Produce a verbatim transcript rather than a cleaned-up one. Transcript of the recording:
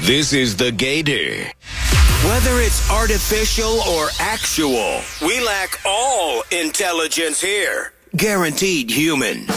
This is The Gator. Whether it's artificial or actual, we lack all intelligence here. Guaranteed human.